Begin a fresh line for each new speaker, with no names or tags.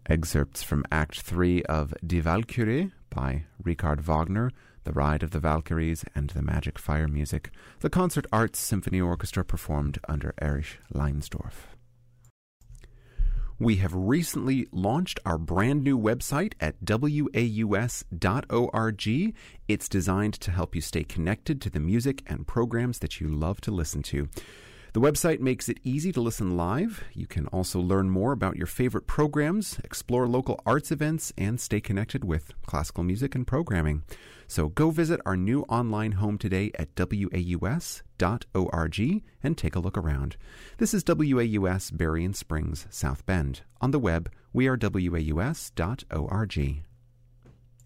Excerpts from Act 3 of Die Walküre by Richard Wagner, The Ride of the Valkyries, and the Magic Fire Music. The Concert Arts Symphony Orchestra performed under Erich Leinsdorf. We have recently launched our brand new website at waus.org. It's designed to help you stay connected to the music and programs that you love to listen to. The website makes it easy to listen live. You can also learn more about your favorite programs, explore local arts events, and stay connected with classical music and programming. So go visit our new online home today at waus.org and take a look around. This is WAUS Berrien Springs, South Bend. On the web, we are waus.org.